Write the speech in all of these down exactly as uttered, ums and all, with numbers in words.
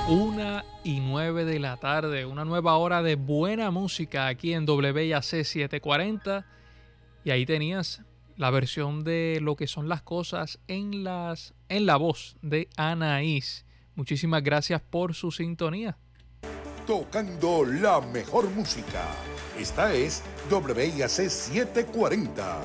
Una y nueve de la tarde, una nueva hora de buena música aquí en W I A C setecientos cuarenta. Y ahí tenías la versión de Lo que son las cosas en, las, en la voz de Anaís. Muchísimas gracias por su sintonía. Tocando la mejor música. Esta es W I A C setecientos cuarenta.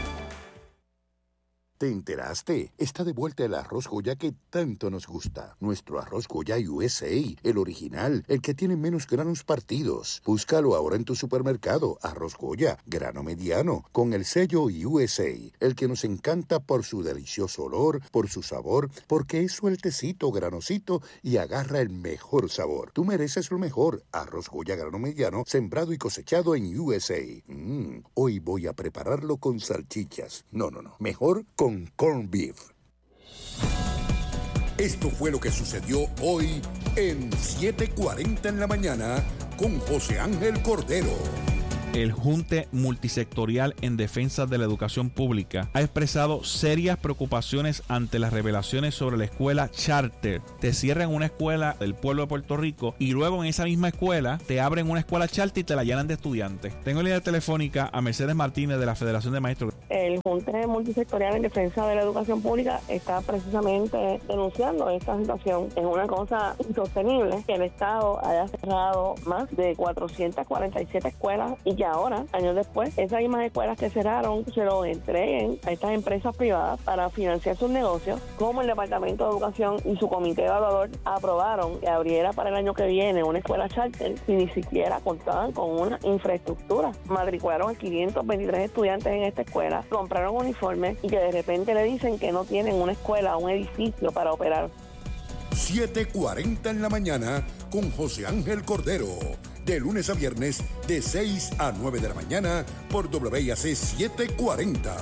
¿Te enteraste? Está de vuelta el arroz Goya que tanto nos gusta. Nuestro arroz Goya U S A, el original, el que tiene menos granos partidos. Búscalo ahora en tu supermercado. Arroz Goya, grano mediano, con el sello U S A, el que nos encanta por su delicioso olor, por su sabor, porque es sueltecito, granosito y agarra el mejor sabor. Tú mereces lo mejor. Arroz Goya, grano mediano, sembrado y cosechado en U S A. Mm, hoy voy a prepararlo con salchichas. No, no, no. Mejor con corned beef. Esto fue lo que sucedió hoy en siete cuarenta en la mañana con José Ángel Cordero. El Junte Multisectorial en Defensa de la Educación Pública ha expresado serias preocupaciones ante las revelaciones sobre la escuela charter. Te cierran una escuela del pueblo de Puerto Rico y luego en esa misma escuela te abren una escuela charter y te la llenan de estudiantes. Tengo en línea telefónica a Mercedes Martínez de la Federación de Maestros. El Junte Multisectorial en Defensa de la Educación Pública está precisamente denunciando esta situación. Es una cosa insostenible que el Estado haya cerrado más de cuatrocientas cuarenta y siete escuelas y que ahora, años después, esas mismas escuelas que cerraron se lo entreguen a estas empresas privadas para financiar sus negocios, como el Departamento de Educación y su comité evaluador aprobaron que abriera para el año que viene una escuela charter y ni siquiera contaban con una infraestructura. Matricularon a quinientos veintitrés estudiantes en esta escuela, compraron uniformes y que de repente le dicen que no tienen una escuela, un edificio para operar. siete cuarenta en la mañana con José Ángel Cordero. De lunes a viernes, de seis a nueve de la mañana, por W I A C setecientos cuarenta.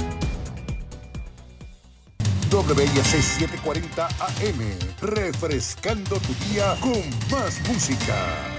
W I A C setecientos cuarenta A M, refrescando tu día con más música.